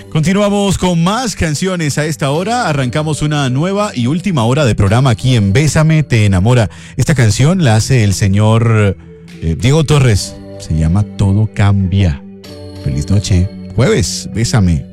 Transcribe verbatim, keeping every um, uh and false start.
Continuamos con más canciones a esta hora. Arrancamos una nueva y última hora de programa aquí en Bésame, te enamora. Esta canción la hace el señor eh, Diego Torres. Se llama Todo Cambia. Feliz noche. Jueves, Bésame.